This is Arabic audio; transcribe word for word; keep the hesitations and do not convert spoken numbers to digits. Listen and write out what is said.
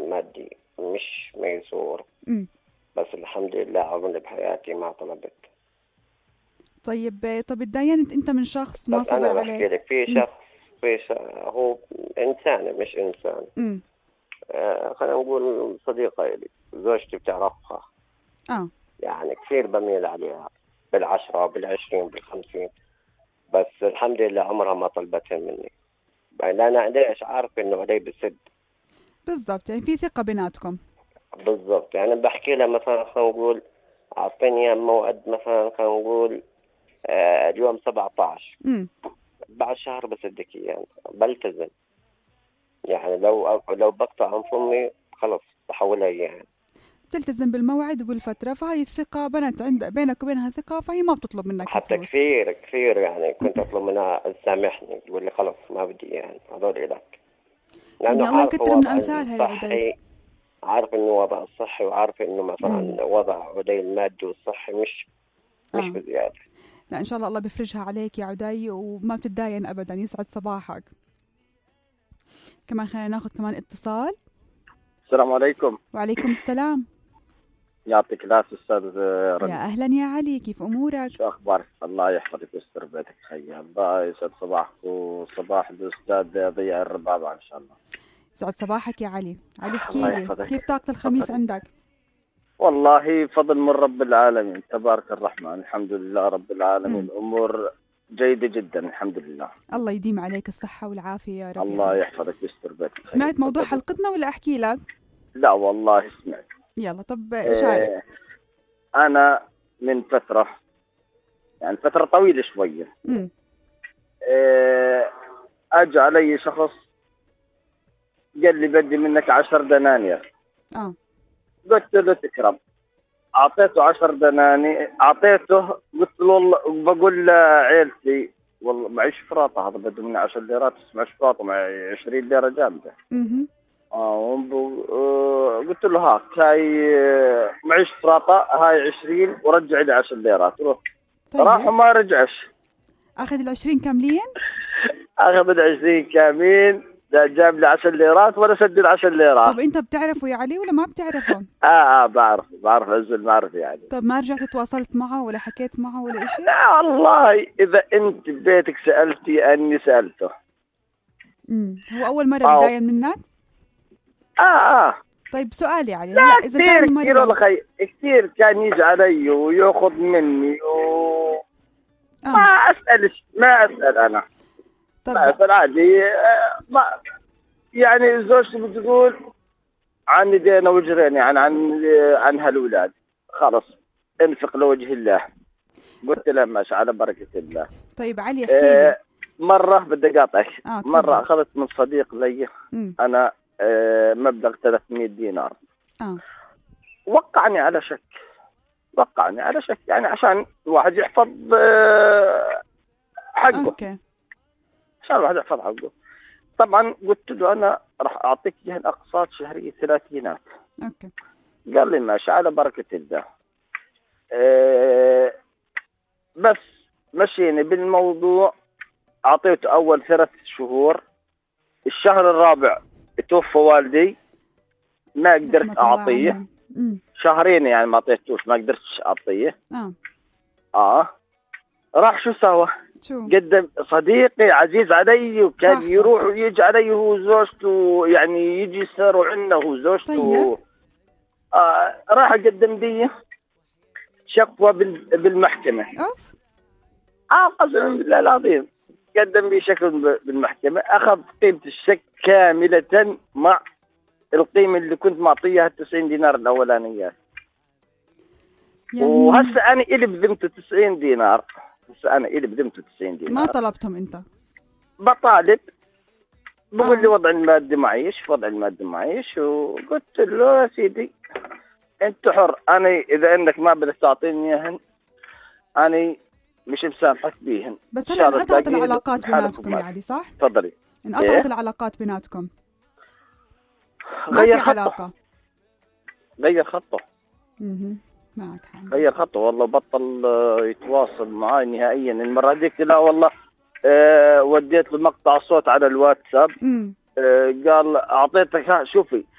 مادي مش ميسور. امم بس الحمد لله عمري بحياتي ما طلبت. طيب طب اتدينت انت من شخص ما بس أنا صبر بحكي عليك؟ لك في امم شخص في ش... هو إنسان مش إنسان. امم آه خلينا نقول صديقة لي، زوجتي بتعرفها، اه يعني كثير بميل عليها، بالعشرة بالعشرين بالخمسين، بس الحمد لله عمرها ما طلبتها مني. يعني أنا ليش عارف إنه علي بسد. بالضبط، يعني في ثقة بيناتكم. بالضبط، يعني بحكي لها مثلا خلينا نقول أعطيني موعد، مثلا خلينا نقول آه اليوم سبعة عشر، امم بعد شهر بصدق يعني بلتزم. يعني لو لو بقطع عن فمي خلص بحولها إياها. بتلتزم بالموعد وبالفترة، فهي الثقة بنت عند بينك وبينها ثقة، فهي ما بتطلب منك حتى فلوس. كثير كثير يعني كنت أطلب منها تسامحني، تقول لي خلص ما بدي يعني هذول إلك، لأنه يعني الله عارفة يكتر من وضع أمثالها يا عدي. الصحي، عارف إنه وضع الصحي، وعارف إنه امم مثلا وضع عدي المادي والصحي مش مش اه بزيادة. لا إن شاء الله الله بيفرجها عليك يا عدي، وما بتتداين أبدا. يسعد صباحك. كمان خلينا ناخذ كمان اتصال. السلام عليكم. وعليكم السلام. يعطيك العافية أستاذ يا رني. أهلا يا علي، كيف أمورك؟ شو أخبارك؟ الله يحفظك ويستر بيتك خيي. الله يسعد صباحك وصباح الأستاذ ضياء الربابة إن شاء الله. يسعد صباحك يا علي. علي الله احكي لي يحفظك. كيف طاقة الخميس تفضل. عندك؟ والله فضل من رب العالمين تبارك الرحمن، الحمد لله رب العالمين. مم. الأمور جيدة جدا الحمد لله. الله يديم عليك الصحة والعافية يا رب. الله يا يحفظك ويستر بيتك. سمعت موضوع تفضل. حلقتنا ولا أحكي لك؟ لا والله سمعت. يلا طب شارك. إيه أنا من فترة، يعني فترة طويلة شوية، امم إيه أجى علي شخص قال لي بدي منك عشر دنانير. اه قلت له تكرم. أعطيته عشر دنانير، أعطيته قلت له والله- بقول لعيلتي والله معيش فراطة، هذا بده مني عشر ليرات، بس معيش فراطة، معي عشرين ليرة جامدة. اها آه وب- آه، قلت له هاك هاي آه، معيش فراطة، هاي عشرين ورجع لي عشر ليرات. روح. راح طيب وما رجعش. أخذ العشرين كاملين؟ أخذ العشرين كاملين، لا جاب لي عشر ليرات ولا سدد عشر ليرات. طب أنت بتعرفه يا علي ولا ما بتعرفه؟ آه آه بعرف بعرف عز المعرفة يعني. طب ما رجعت تواصلت معه ولا حكيت معه ولا إشي؟ لا والله إذا أنت ببيتك سألتي أني سألته. امم هو أول مرة أو- بداية منك؟ آه آه طيب سؤال يا علي، لا هلا إذا كثير كان كثير والله مرة خي، كثير كان يجي علي ويأخذ مني و... ما آه أسألش، ما أسأل أنا، طب ما أسأل عادي. آه، ما يعني زوجتي بتقول عن دينا وجرين، يعني عن عن هالأولاد خلص انفق لوجه الله. قلت له ماشي على بركة الله. طيب علي احكي لي. آه، مرة بدي أقاطعك. آه تفضل. مرة أخذت من صديق لي امم أنا آه، مبلغ ثلاثمية دينار، اه وقعني على شك، وقعني على شك، يعني عشان الواحد يحفظ آه، حقه، اوكي عشان الواحد يحفظ حقه. طبعا قلت له أنا راح أعطيك جهة الأقساط شهرية ثلاثينات. اوكي قال لي ماشي على بركة الله. آه، بس مشيني بالموضوع. أعطيته أول ثلاث شهور، الشهر الرابع توفى والدي، ما رحمة قدرت الله أعطيه. عليهم. امم شهرين يعني ما أعطيتوش، ما قدرتش أعطيه. اه آه راح شو سوى؟ شو؟ قدم صديقي عزيز علي، وكان صاحبك. يروح ويجي علي هو وزوجته، يعني يجي يسهروا عنا هو وزوجته. طيب. آه راح قدم لي شكوى بال- بالمحكمة. اوف اه قسما بالله العظيم قدم لي شكوى بالمحكمة، أخذ قيمة الشك كاملة مع القيمة اللي كنت معطيها التسعين دينار الأولانية. يعني وهسه أنا إلي بذمته تسعين دينار، هسه أنا إلي بذمته تسعين دينار. ما طلبتهم انت؟ بطالب، بقول آه. لي وضع المادي معيش، وضع المادي معيش. وقلت له يا سيدي أنت حر، أنا إذا إنك ما بدك تعطيني إياهن أنا مش مسامحك بيهن. بس إن هلا شاء الله انقطعت تلاقيهن العلاقات بحالك بيناتكم يا وبمالك. علي صح؟ تفضلي. انقطعت إيه؟ العلاقات بيناتكم، ما غير في خطه، علاقة. غير خطه، اها معك حق. غير خطه والله، بطل آه، يتواصل معي نهائيا. المرة هذيك لا والله آه وديت له مقطع صوت على الواتساب. امم آه قال أعطيتك ها شوفي